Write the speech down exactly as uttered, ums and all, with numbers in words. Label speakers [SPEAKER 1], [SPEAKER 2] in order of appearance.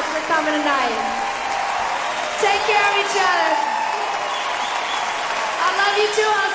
[SPEAKER 1] much for coming tonight. Take care of each other. I love you too. I'll